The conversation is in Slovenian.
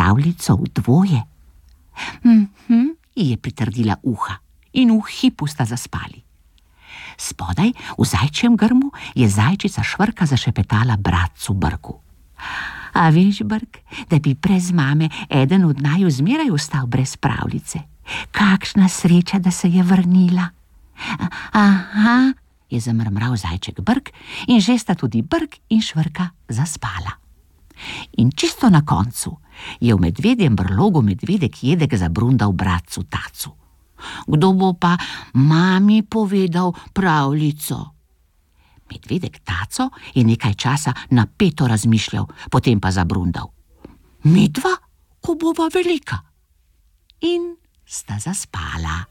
pravljico v dvoje. Je pritrdila uha in v hipu sta zaspali. Spodaj, v zajčjem grmu, je zajčica Švrka zašepetala bratcu Brku. A veš, Brk, da bi brez mame eden od naju zmeraj ostal brez pravljice? Kakšna sreča, da se je vrnila. Aha, je zamrmral zajček Brk in že sta tudi Brk in Švrka zaspala. In čisto na koncu je v medvedjem brlogu medvedek Jedek zabrundal bratcu Tacu. Kdo bo pa mami povedal pravljico? Medvedek Taco je nekaj časa napeto razmišljal, potem pa zabrundal. Midva, ko bova velika. In sta zaspala.